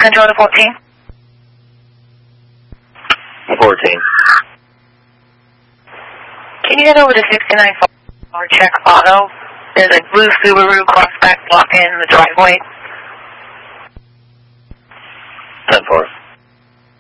Control to 14. 14. Can you head over to 69 or check auto? There's a blue Subaru crossback blocking the driveway. 10-4.